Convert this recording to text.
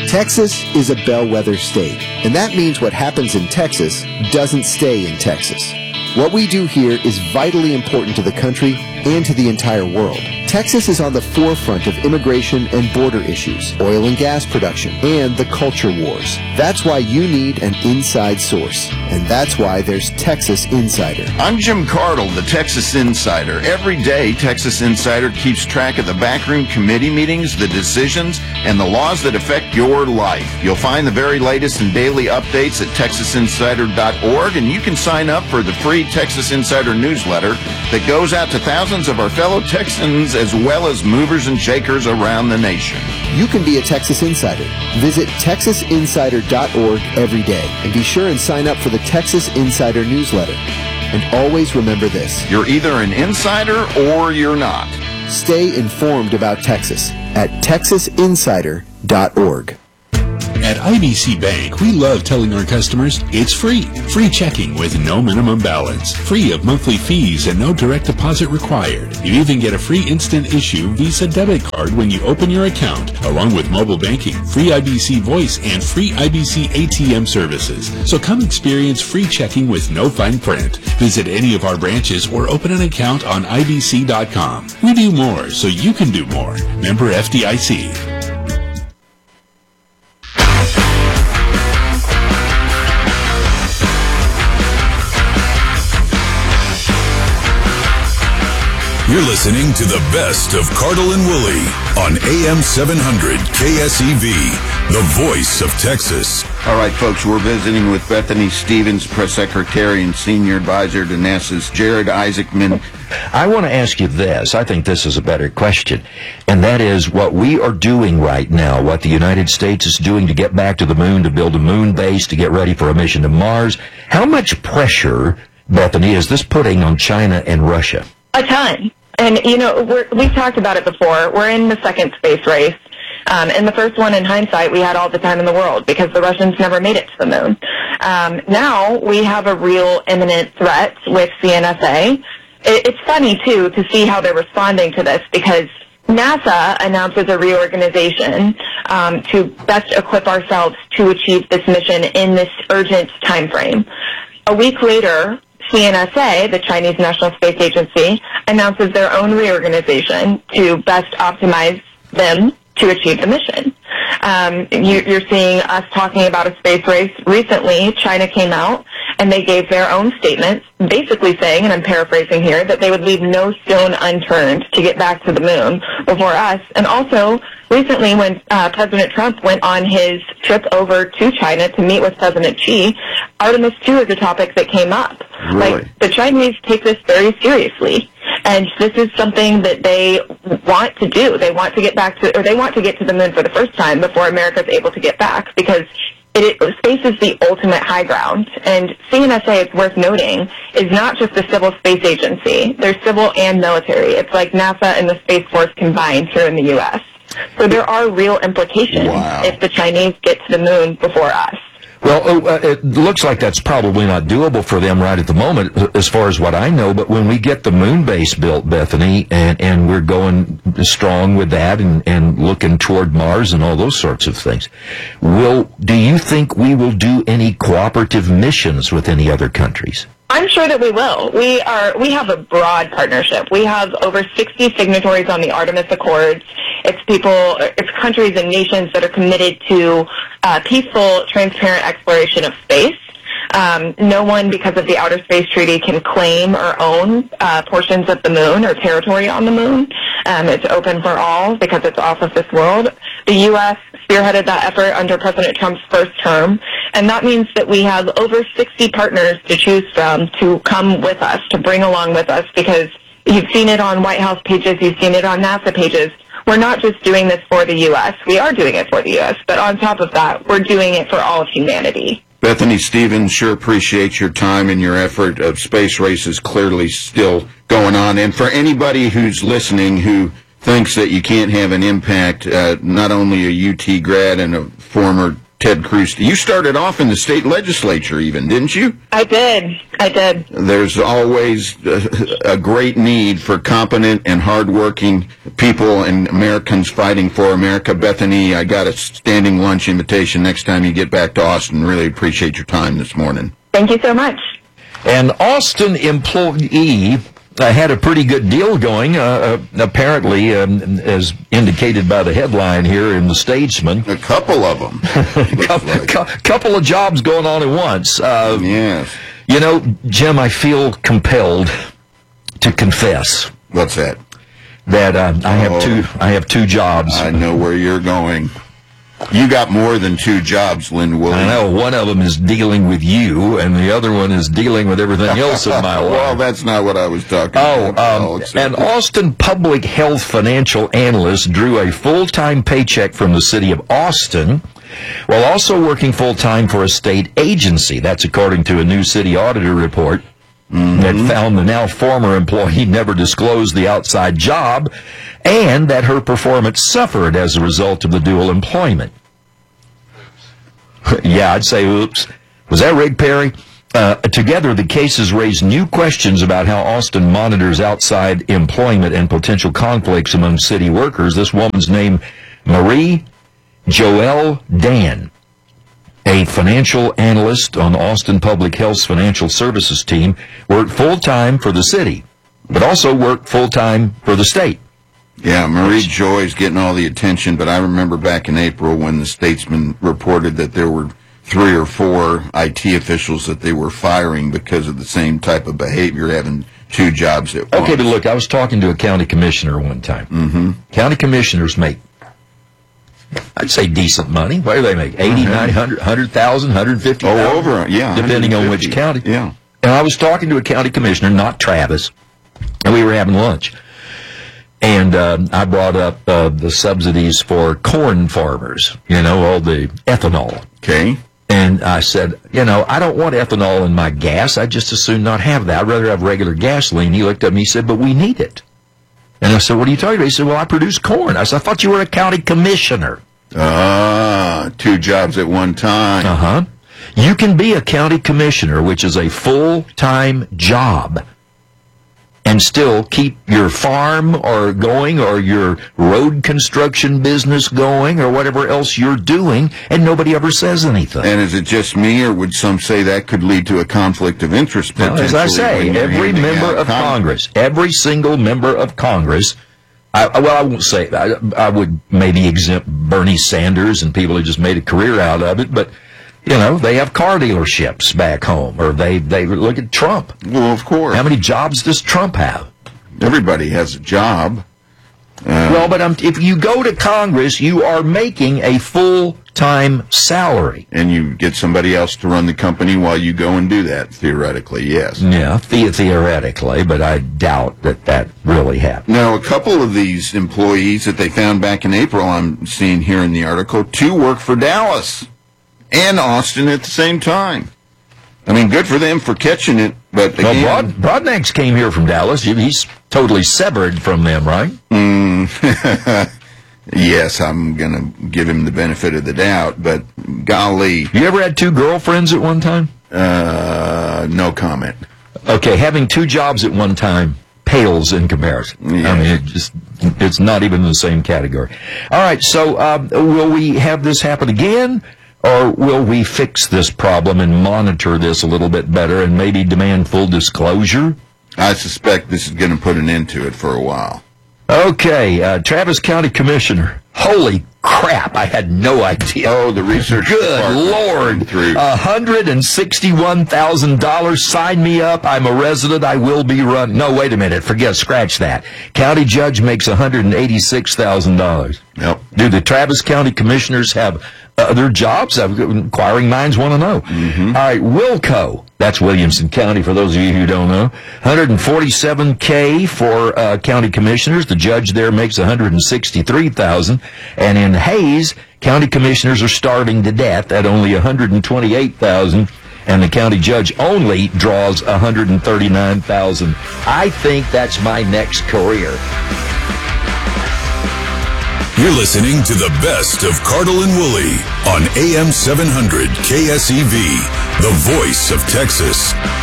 Texas is a bellwether state, and that means what happens in Texas doesn't stay in Texas. What we do here is vitally important to the country and to the entire world. Texas is on the forefront of immigration and border issues, oil and gas production, and the culture wars. That's why you need an inside source, and that's why there's Texas Insider. I'm Jim Cardle, the Texas Insider. Every day, Texas Insider keeps track of the backroom committee meetings, the decisions, and the laws that affect your life. You'll find the very latest and daily updates at texasinsider.org, and you can sign up for the free Texas Insider newsletter that goes out to thousands of our fellow Texans as well as movers and shakers around the nation. You can be a Texas Insider. Visit texasinsider.org every day and be sure and sign up for the Texas Insider newsletter. And always remember this: you're either an insider or you're not. Stay informed about Texas at texasinsider.org. At IBC Bank, we love telling our customers it's free. Free checking with no minimum balance. Free of monthly fees and no direct deposit required. You even get a free instant issue Visa debit card when you open your account, along with mobile banking, free IBC voice, and free IBC ATM services. So come experience free checking with no fine print. Visit any of our branches or open an account on IBC.com. We do more so you can do more. Member FDIC. You're listening to the best of Cardle and Woolley on AM 700 KSEV, the voice of Texas. All right, folks, we're visiting with Bethany Stevens, Press Secretary and Senior Advisor to NASA's Jared Isaacman. I want to ask you this. I think this is a better question, and that is what we are doing right now, what the United States is doing to get back to the moon, to build a moon base, to get ready for a mission to Mars. How much pressure, Bethany, is this putting on China and Russia? A ton. And, you know, we've talked about it before. We're in the second space race. And the first one, in hindsight, we had all the time in the world because the Russians never made it to the moon. Now we have a real imminent threat with CNSA. It's funny, too, to see how they're responding to this because NASA announces a reorganization to best equip ourselves to achieve this mission in this urgent time frame. A week later, CNSA, the Chinese National Space Agency, announces their own reorganization to best optimize them to achieve the mission. You're seeing us talking about a space race. Recently, China came out and they gave their own statements, basically saying, and I'm paraphrasing here, that they would leave no stone unturned to get back to the moon before us. And also, recently when President Trump went on his trip over to China to meet with President Xi, Artemis II is a topic that came up. Really? Like, the Chinese take this very seriously. And this is something that they want to do. They want to get back to, or they want to get to the moon for the first time before America's able to get back, because space is the ultimate high ground. And CNSA, it's worth noting, is not just a civil space agency. They're civil and military. It's like NASA and the Space Force combined here in the U.S. So there are real implications if the Chinese get to the moon before us. Well, it looks like that's probably not doable for them right at the moment, as far as what I know. But when we get the moon base built, Bethany, and we're going strong with that and looking toward Mars and all those sorts of things, do you think we will do any cooperative missions with any other countries? I'm sure that we will. We have a broad partnership. We have over 60 signatories on the Artemis Accords. It's countries and nations that are committed to peaceful, transparent exploration of space. No one, because of the Outer Space Treaty, can claim or own portions of the moon or territory on the moon. It's open for all because it's off of this world. The U.S. spearheaded that effort under President Trump's first term, and that means that we have over 60 partners to choose from to come with us, to bring along with us, because you've seen it on White House pages, you've seen it on NASA pages. We're not just doing this for the U.S. We are doing it for the U.S., but on top of that, we're doing it for all of humanity. Bethany Stevens, sure appreciate your time and your effort. Of space race is clearly still going on. And for anybody who's listening who thinks that you can't have an impact, not only a UT grad and a former Ted Cruz. You started off in the state legislature even, didn't you? I did. There's always a great need for competent and hardworking people and Americans fighting for America. Bethany, I got a standing lunch invitation next time you get back to Austin. Really appreciate your time this morning. Thank you so much. An Austin employee had a pretty good deal going, apparently, as indicated by the headline here in the Statesman. A couple of them. Couple of jobs going on at once. Yes. You know, Jim, I feel compelled to confess. What's that? That I have two jobs. I know where you're going. You got more than two jobs, Lynn Williams. I know. One of them is dealing with you, and the other one is dealing with everything else in my life. Well, that's not what I was talking about. An Austin public health financial analyst drew a full-time paycheck from the city of Austin while also working full-time for a state agency. That's according to a new city auditor report that found the now former employee never disclosed the outside job and that her performance suffered as a result of the dual employment. Yeah, I'd say oops. Was that Rick Perry? Together, the cases raise new questions about how Austin monitors outside employment and potential conflicts among city workers. This woman's name, Marie Joelle Dan, a financial analyst on Austin Public Health's financial services team, worked full-time for the city, but also worked full-time for the state. Yeah, Marie Joy's getting all the attention, but I remember back in April when the Statesman reported that there were 3 or 4 IT officials that they were firing because of the same type of behavior, having 2 jobs at once. Okay, but look, I was talking to a county commissioner one time. Mm-hmm. County commissioners make, I'd say, decent money. What do they make? 80, 900, 100,000, 150,000? Oh, over, yeah. Depending on which county. Yeah. And I was talking to a county commissioner, not Travis, and we were having lunch. And I brought up the subsidies for corn farmers, you know, all the ethanol. Okay. And I said, you know, I don't want ethanol in my gas. I'd just as soon not have that. I'd rather have regular gasoline. He looked at me and said, but we need it. And I said, what are you talking about? He said, well, I produce corn. I said, I thought you were a county commissioner. 2 jobs at one time. Uh-huh. You can be a county commissioner, which is a full-time job, and still keep your farm or going or your road construction business going or whatever else you're doing, and nobody ever says anything. And is it just me, or would some say that could lead to a conflict of interest? Well, as I say, every member of Congress, every single member of Congress, I won't say, I would maybe exempt Bernie Sanders and people who just made a career out of it, but you know, they have car dealerships back home, or they look at Trump. Well, of course. How many jobs does Trump have? Everybody has a job. Well, but if you go to Congress, you are making a full-time salary. And you get somebody else to run the company while you go and do that, theoretically, yes. Yeah, theoretically, but I doubt that really happened. Now, a couple of these employees that they found back in April, I'm seeing here in the article, 2 work for Dallas and Austin at the same time. I mean, good for them for catching it, but again... Well, Broadnax came here from Dallas. He's totally severed from them, right? Yes, I'm going to give him the benefit of the doubt, but golly... You ever had 2 girlfriends at one time? No comment. Okay, having 2 jobs at one time pales in comparison. Yeah. I mean, it's not even in the same category. All right, so will we have this happen again? Or will we fix this problem and monitor this a little bit better and maybe demand full disclosure? I suspect this is going to put an end to it for a while. Okay, Travis County Commissioner. Holy crap, I had no idea. Oh, the research Good Lord. $161,000. Sign me up. I'm a resident. I will be run. No, wait a minute. Scratch that. County judge makes $186,000. Yep. Do the Travis County Commissioners have other jobs? Inquiring minds want to know. Mm-hmm. All right, Wilco. That's Williamson County, for those of you who don't know. $147K for county commissioners. The judge there makes $163,000. And in Hayes, county commissioners are starving to death at only $128,000. And the county judge only draws $139,000. I think that's my next career. You're listening to the best of Cardle and Woolley on AM 700 KSEV, the voice of Texas.